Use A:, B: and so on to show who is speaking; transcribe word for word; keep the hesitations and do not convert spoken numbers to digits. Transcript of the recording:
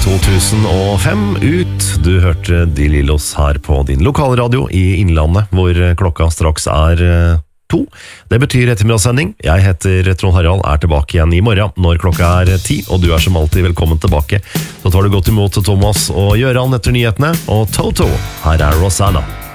A: to tusen og fem ut. Du hørte De Lillos her på din lokalradio i Innlandet, hvor klokka straks er to. Det betyr ettermiddagssending. Jeg heter Trond Harald, er tilbake igjen i morgen når klokka er ti, og du er som alltid velkommen tilbake. Så tar du godt imot Thomas og Gjøran etter nyhetene, og Toto, her er Rosanna.